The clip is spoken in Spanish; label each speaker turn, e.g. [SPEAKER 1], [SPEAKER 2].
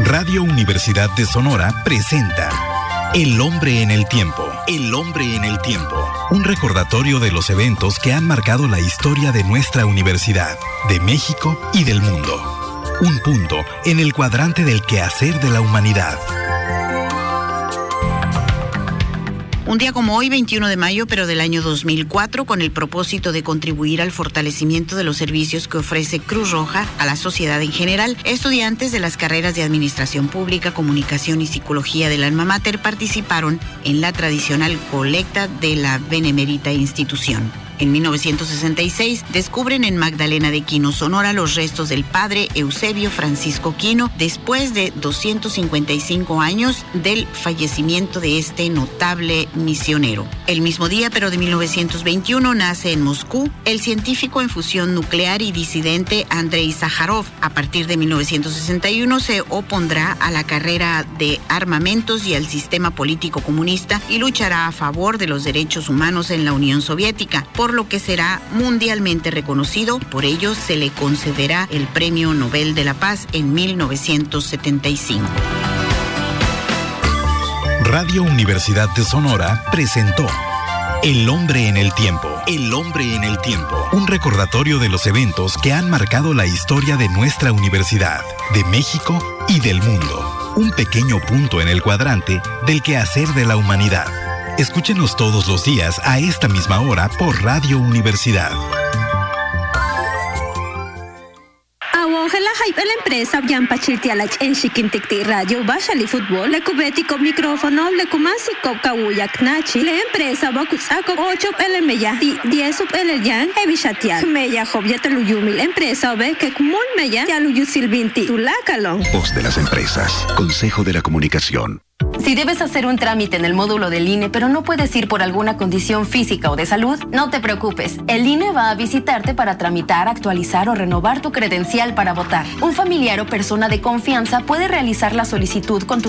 [SPEAKER 1] Radio Universidad de Sonora presenta El Hombre en el Tiempo. El Hombre en el Tiempo. Un recordatorio de los eventos que han marcado la historia de nuestra universidad, de México y del mundo. Un punto en el cuadrante del quehacer de la humanidad.
[SPEAKER 2] Un día como hoy, 21 de mayo, pero del año 2004, con el propósito de contribuir al fortalecimiento de los servicios que ofrece Cruz Roja a la sociedad en general, estudiantes de las carreras de Administración Pública, Comunicación y Psicología del Alma Mater participaron en la tradicional colecta de la benemérita institución. En 1966 descubren en Magdalena de Quino, Sonora, los restos del padre Eusebio Francisco Quino, después de 255 años del fallecimiento de este notable misionero. El mismo día, pero de 1921, nace en Moscú el científico en fusión nuclear y disidente Andrei Sájarov. A partir de 1961 se opondrá a la carrera de armamentos y al sistema político comunista y luchará a favor de los derechos humanos en la Unión Soviética, por lo que será mundialmente reconocido. Por ello se le concederá el Premio Nobel de la Paz en 1975.
[SPEAKER 1] Radio Universidad de Sonora presentó El Hombre en el Tiempo. El Hombre en el Tiempo. Un recordatorio de los eventos que han marcado la historia de nuestra universidad, de México y del mundo. Un pequeño punto en el cuadrante del quehacer de la humanidad. Escúchenos todos los días a esta misma hora por Radio Universidad.
[SPEAKER 3] Awongela hype la empresa Yampa Chiltialach en Chiquinticti Radio Bashali Fútbol le cubeti con micrófono le kumansi con kawuyak nachi la empresa bakusako 8 el meya 10 el yan evishatial meya jobya teluyumi la empresa ve que kumul meya ya luyu silvinti tulakalon.
[SPEAKER 4] Voz de las empresas. Consejo de la Comunicación.
[SPEAKER 5] Si debes hacer un trámite en el módulo del INE, pero no puedes ir por alguna condición física o de salud, no te preocupes. El INE va a visitarte para tramitar, actualizar o renovar tu credencial para votar. Un familiar o persona de confianza puede realizar la solicitud con tu